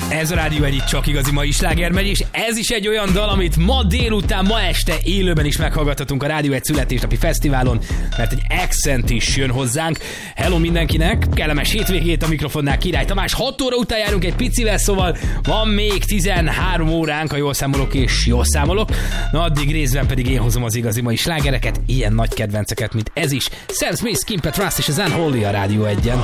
Ez a Rádió egyik csak igazi mai sláger megy, és ez is egy olyan dal, amit ma délután, ma este élőben is meghallgathatunk a Rádió egy születésnapi fesztiválon, mert egy Accent is jön hozzánk. Hello mindenkinek, kellemes hétvégét, a mikrofonnál Király Tamás. 6 óra után járunk egy picivel, szóval van még 13 óránk, ha jól számolok és jól számolok. Na addig részben pedig én hozom az igazi mai slágereket, ilyen nagy kedvenceket, mint ez is. Sam Smith, Kim Petras és az Unholy a Rádió 1-en.